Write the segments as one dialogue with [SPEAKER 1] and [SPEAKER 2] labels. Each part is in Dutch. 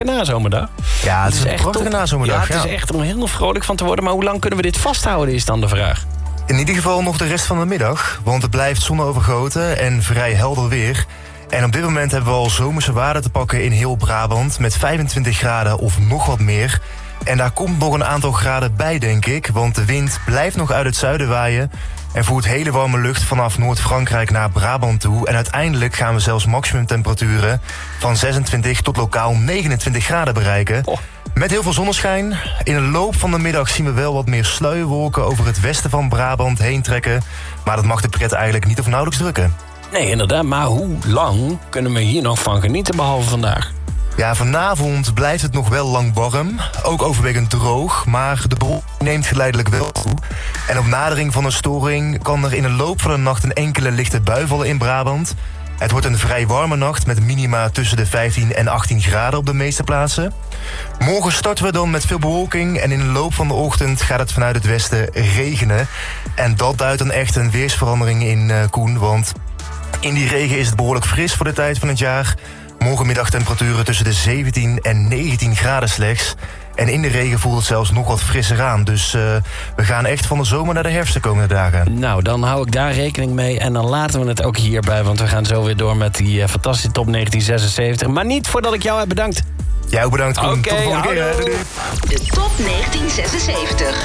[SPEAKER 1] nazomerdag.
[SPEAKER 2] Ja, het is echt een prachtige nazomerdag.
[SPEAKER 1] Ja, het is echt om heel vrolijk van te worden. Maar hoe lang kunnen we dit vasthouden, is dan de vraag.
[SPEAKER 2] In ieder geval nog de rest van de middag. Want het blijft zonovergoten en vrij helder weer. En op dit moment hebben we al zomerse waarden te pakken in heel Brabant. Met 25 graden of nog wat meer. En daar komt nog een aantal graden bij, denk ik. Want de wind blijft nog uit het zuiden waaien. En voert hele warme lucht vanaf Noord-Frankrijk naar Brabant toe. En uiteindelijk gaan we zelfs maximumtemperaturen van 26 tot lokaal 29 graden bereiken. Met heel veel zonneschijn. In de loop van de middag zien we wel wat meer sluierwolken over het westen van Brabant heen trekken. Maar dat mag de pret eigenlijk niet of nauwelijks drukken.
[SPEAKER 1] Nee, inderdaad. Maar hoe lang kunnen we hier nog van genieten, behalve vandaag?
[SPEAKER 2] Ja, vanavond blijft het nog wel lang warm. Ook overwegend droog, maar de bron neemt geleidelijk wel toe. En op nadering van een storing kan er in de loop van de nacht een enkele lichte bui vallen in Brabant. Het wordt een vrij warme nacht met minima tussen de 15 en 18 graden op de meeste plaatsen. Morgen starten we dan met veel bewolking en in de loop van de ochtend gaat het vanuit het westen regenen. En dat duidt dan echt een weersverandering in, Koen, want in die regen is het behoorlijk fris voor de tijd van het jaar. Morgenmiddag temperaturen tussen de 17 en 19 graden slechts. En in de regen voelt het zelfs nog wat frisser aan. Dus we gaan echt van de zomer naar de herfst de komende dagen.
[SPEAKER 1] Nou, dan hou ik daar rekening mee. En dan laten we het ook hierbij. Want we gaan zo weer door met die fantastische top 1976. Maar niet voordat ik jou heb bedankt.
[SPEAKER 2] Jij ook bedankt, Koen. Tot de volgende keer. Doei.
[SPEAKER 3] De top 1976.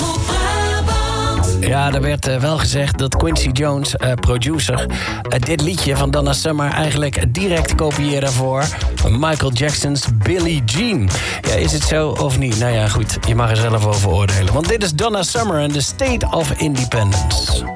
[SPEAKER 1] Ja, er werd wel gezegd dat Quincy Jones, producer, dit liedje van Donna Summer eigenlijk direct kopieerde voor Michael Jackson's Billie Jean. Ja, is het zo of niet? Nou ja, goed, je mag er zelf over oordelen. Want dit is Donna Summer en The State of Independence.